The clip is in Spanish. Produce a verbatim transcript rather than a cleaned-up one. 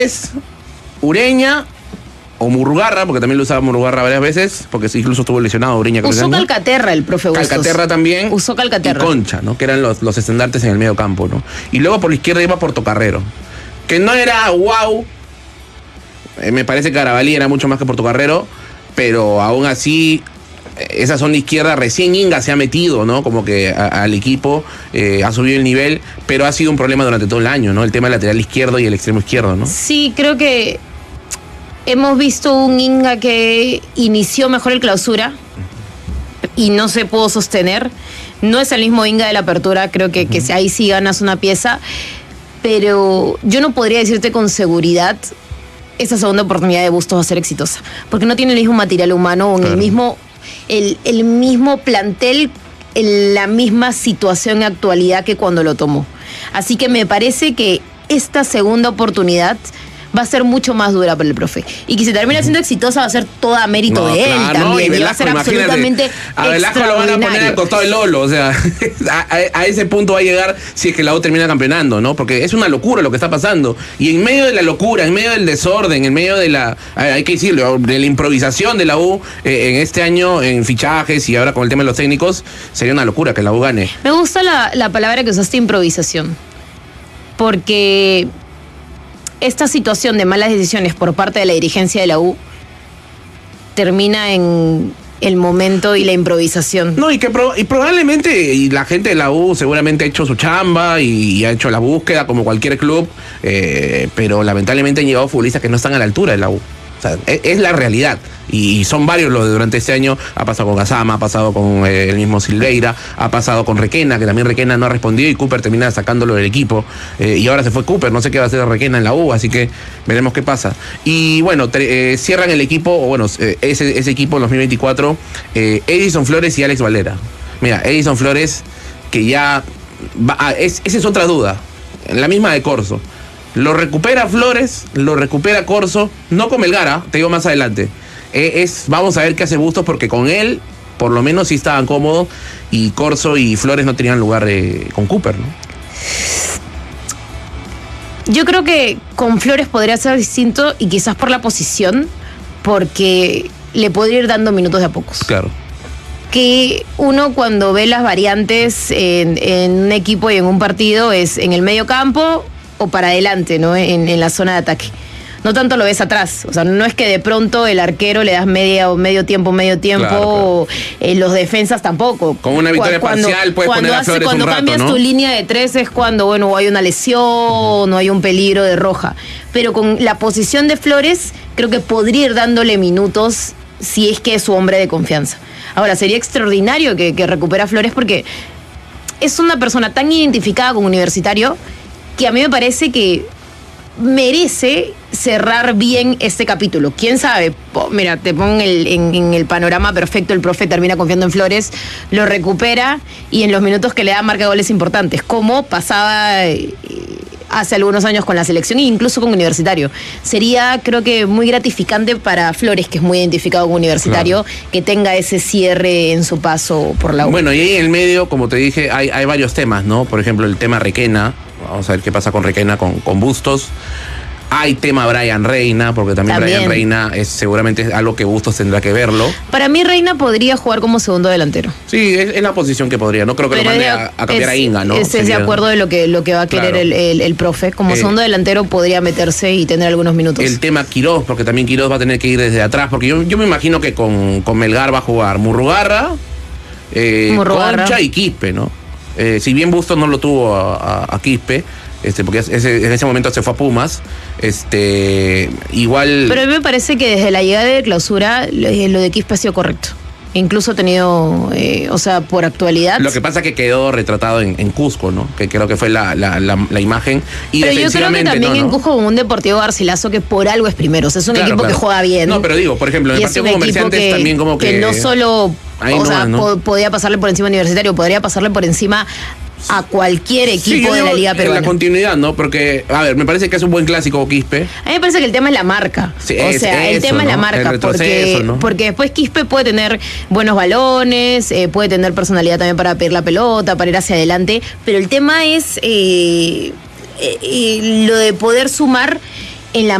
Es Ureña o Murugarra, porque también lo usaba Murugarra varias veces, porque incluso estuvo lesionado Ureña. Usó Calcaterra el profe Bustos. Calcaterra también. Usó Calcaterra. Y Concha, ¿no? Que eran los, los estandartes en el medio campo, ¿no? Y luego por la izquierda iba Portocarrero, que no era wow. Eh, me parece que Carabalí era mucho más que Portocarrero, pero aún así esa zona izquierda recién Inga se ha metido, ¿no? Como que a, al equipo eh, ha subido el nivel, pero ha sido un problema durante todo el año, ¿no? El tema del lateral izquierdo y el extremo izquierdo, ¿no? Sí, creo que hemos visto un Inga que inició mejor el Clausura y no se pudo sostener. No es el mismo Inga de la Apertura, creo que, que ahí sí ganas una pieza, pero yo no podría decirte con seguridad esa segunda oportunidad de Bustos va a ser exitosa, porque no tiene el mismo material humano o en claro. el mismo el, el mismo plantel, en la misma situación y actualidad que cuando lo tomó. Así que me parece que esta segunda oportunidad va a ser mucho más dura para el profe. Y que si termina siendo exitosa va a ser toda mérito no, de él claro, también. No, y, Velasco, y va a ser absolutamente a Velasco lo van a poner al costado del Lolo. O sea, a, a ese punto va a llegar si es que la U termina campeonando, ¿no? Porque es una locura lo que está pasando. Y en medio de la locura, en medio del desorden, en medio de la, hay que decirlo, de la improvisación de la U eh, en este año, en fichajes y ahora con el tema de los técnicos, sería una locura que la U gane. Me gusta la, la palabra que usaste, improvisación. Porque esta situación de malas decisiones por parte de la dirigencia de la U termina en el momento y la improvisación. No, y que pro, y probablemente y la gente de la U seguramente ha hecho su chamba y, y ha hecho la búsqueda como cualquier club, eh, pero lamentablemente han llegado futbolistas que no están a la altura de la U. O sea, es, es la realidad. Y son varios los de durante este año. Ha pasado con Gazama, ha pasado con eh, el mismo Silveira, ha pasado con Requena, que también Requena no ha respondido y Cooper termina sacándolo del equipo. Eh, y ahora se fue Cooper, no sé qué va a hacer Requena en la U, así que veremos qué pasa. Y bueno, eh, cierran el equipo, o bueno, eh, ese, ese equipo en dos mil veinticuatro, eh, Edison Flores y Alex Valera. Mira, Edison Flores, que ya... Va, ah, es, esa es otra duda, la misma de Corso. Lo recupera Flores, lo recupera Corso, no con Melgar, te digo más adelante. Eh, es, vamos a ver qué hace Bustos, porque con él, por lo menos sí estaban cómodos, y Corso y Flores no tenían lugar eh, con Cooper, ¿no? Yo creo que con Flores podría ser distinto, y quizás por la posición, porque le podría ir dando minutos de a pocos. Claro. Que uno cuando ve las variantes en, en un equipo y en un partido es en el medio campo o para adelante, ¿no? En, en la zona de ataque. No tanto lo ves atrás. O sea, no es que de pronto el arquero le das media o medio tiempo, medio tiempo, claro, claro. O eh, los defensas tampoco. Con una victoria cuando, parcial puedes cuando poner a hace, Flores Cuando un rato, cambias ¿no? tu línea de tres es cuando, bueno, o hay una lesión, uh-huh. no hay un peligro de roja. Pero con la posición de Flores, creo que podría ir dándole minutos si es que es su hombre de confianza. Ahora, sería extraordinario que, que recupera Flores, porque es una persona tan identificada con Universitario que a mí me parece que merece cerrar bien este capítulo. ¿Quién sabe? Oh, mira, te pongo el, en, en el panorama perfecto, el profe termina confiando en Flores, lo recupera y en los minutos que le da marca goles importantes, como pasaba eh, hace algunos años con la selección e incluso con Universitario. Sería, creo que, muy gratificante para Flores, que es muy identificado con Universitario, claro, que tenga ese cierre en su paso por la U. Bueno, y ahí en el medio, como te dije, hay, hay varios temas, ¿no? Por ejemplo, el tema Requena. Vamos a ver qué pasa con Requena, con, con Bustos. Hay tema Brian Reina, porque también, también Brian Reina es seguramente es algo que Bustos tendrá que verlo. Para mí Reina podría jugar como segundo delantero. Sí, es, es la posición que podría. No creo que Pero lo mande es, a, a cambiar es, a Inga, ¿no? Es, es de acuerdo de lo que, lo que va a querer, claro, el, el, el profe. Como eh, segundo delantero podría meterse y tener algunos minutos. El tema Quirós, porque también Quirós va a tener que ir desde atrás, porque yo, yo me imagino que con, con Melgar va a jugar Murrugarra, eh, Murrugarra. Concha y Quispe, ¿no? Eh, si bien Bustos no lo tuvo a, a, a Quispe, Este, porque ese, en ese momento se fue a Pumas, este, igual... Pero a mí me parece que desde la llegada de Clausura lo de Quispe ha sido correcto. Incluso ha tenido, eh, o sea, por actualidad... Lo que pasa es que quedó retratado en, en Cusco, ¿no? Que creo que fue la, la, la, la imagen. Y pero yo creo que también no, en ¿no? Cusco con un Deportivo Garcilaso que por algo es primero. O sea, es un claro, equipo claro. que juega bien. No, pero digo, por ejemplo, en el partido con Comerciantes que, también como que... Que no solo... Ahí o no sea, más, ¿no? po- podía pasarle por encima Universitario, podría pasarle por encima a cualquier equipo sí, de la Liga Peruana. La continuidad, ¿no? Porque, a ver, me parece que es un buen clásico Quispe. A mí me parece que el tema es la marca. Sí, o es, sea, eso, el tema ¿no? es la marca. El retroceso, porque, ¿no? porque después Quispe puede tener buenos balones, eh, puede tener personalidad también para pedir la pelota, para ir hacia adelante. Pero el tema es eh, eh, eh, lo de poder sumar en la